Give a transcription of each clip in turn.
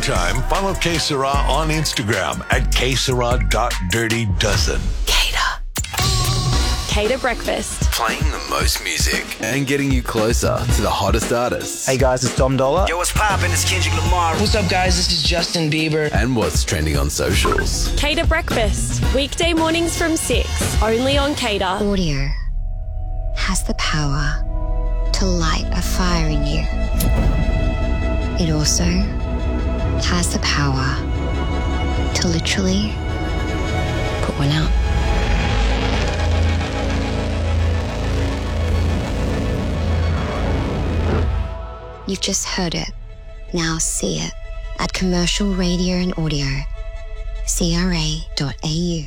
Time, follow Que Sera on Instagram at quesera.dirtydozen. Cater Breakfast. Playing the most music and getting you closer to the hottest artists. Hey guys, it's Dom Dollar. Yo, what's poppin'? It's Kendrick Lamar. What's up, guys? This is Justin Bieber. And what's trending on socials. Cater Breakfast. Weekday mornings from 6. Only on Cater. Audio has the power to light a fire in you. It also has the power to literally put one out. You've just heard it. Now see it at Commercial Radio and Audio, CRA.au.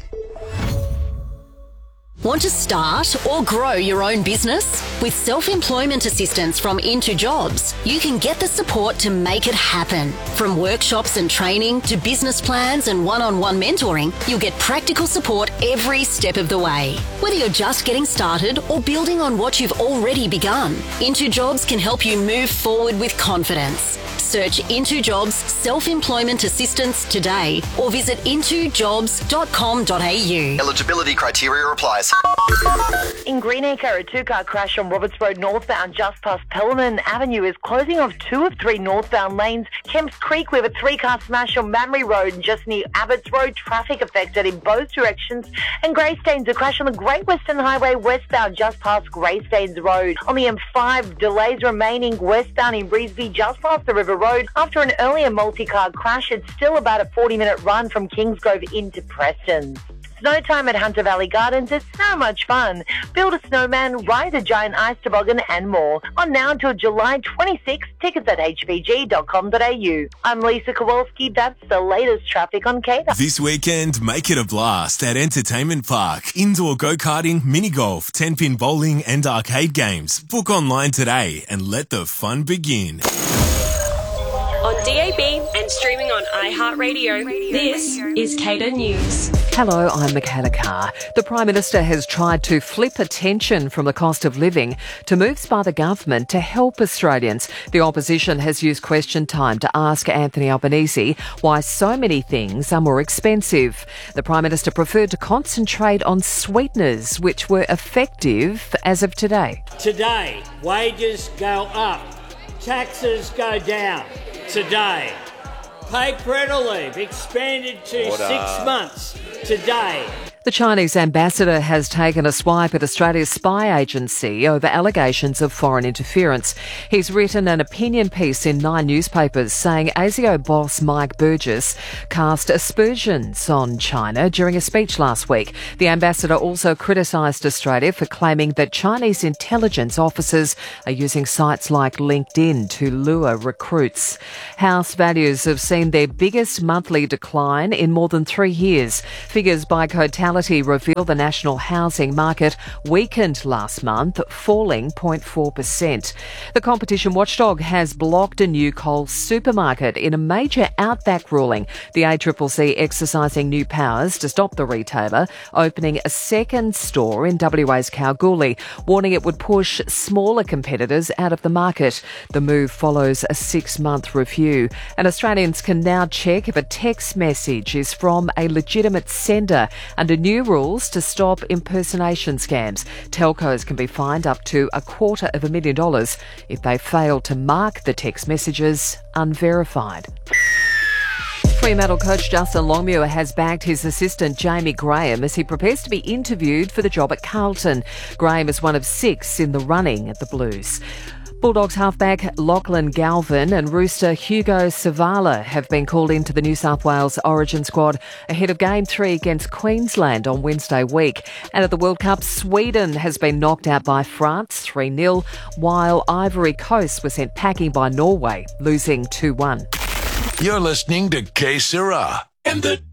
Want to start or grow your own business? With self-employment assistance from Into Jobs, you can get the support to make it happen. From workshops and training to business plans and one-on-one mentoring, you'll get practical support every step of the way. Whether you're just getting started or building on what you've already begun, Into Jobs can help you move forward with confidence. Search Into Jobs Self-Employment Assistance today or visit intojobs.com.au. Eligibility criteria applies. In Greenacre, a two-car crash on Roberts Road northbound just past Pellerman Avenue is closing off 2 of 3 northbound lanes. Kemps Creek, we have a 3-car smash on Mamre Road and just near Abbots Road. Traffic affected in both directions. And Greystanes, a crash on the Great Western Highway westbound just past Greystanes Road. On the M5, delays remaining westbound in Brisbane just past the River Road. After an earlier multi-car crash, it's still about a 40-minute run from Kingsgrove into Preston. Snow time at Hunter Valley Gardens is so much fun. Build a snowman, ride a giant ice toboggan and more. On now until July 26th. Tickets at hvg.com.au. I'm Lisa Kowalski. That's the latest traffic on Cater. This weekend, make it a blast at Entertainment Park. Indoor go-karting, mini-golf, 10-pin bowling and arcade games. Book online today and let the fun begin. On DAB and streaming on iHeartRadio, this is Cater News. Hello, I'm Michaela Carr. The Prime Minister has tried to flip attention from the cost of living to moves by the government to help Australians. The opposition has used question time to ask Anthony Albanese why so many things are more expensive. The Prime Minister preferred to concentrate on sweeteners, which were effective as of today. Today, wages go up, taxes go down. Today, paid parental leave expanded to 6 months. Today. The Chinese ambassador has taken a swipe at Australia's spy agency over allegations of foreign interference. He's written an opinion piece in 9 newspapers saying ASIO boss Mike Burgess cast aspersions on China during a speech last week. The ambassador also criticised Australia for claiming that Chinese intelligence officers are using sites like LinkedIn to lure recruits. House values have seen their biggest monthly decline in more than 3 years. Figures by Cotality reveal the national housing market weakened last month, falling 0.4%. The competition watchdog has blocked a new Coles supermarket in a major outback ruling. The ACCC exercising new powers to stop the retailer opening a second store in WA's Kalgoorlie, warning it would push smaller competitors out of the market. The move follows a 6-month review, and Australians can now check if a text message is from a legitimate sender under new rules to stop impersonation scams. Telcos can be fined up to $250,000 if they fail to mark the text messages unverified. Fremantle coach Justin Longmuir has backed his assistant Jamie Graham as he prepares to be interviewed for the job at Carlton. Graham is one of 6 in the running at the Blues. Bulldogs halfback Lachlan Galvin and rooster Hugo Savala have been called into the New South Wales Origin squad ahead of Game 3 against Queensland on Wednesday week. And at the World Cup, Sweden has been knocked out by France 3-0, while Ivory Coast was sent packing by Norway, losing 2-1. You're listening to Que Sera and the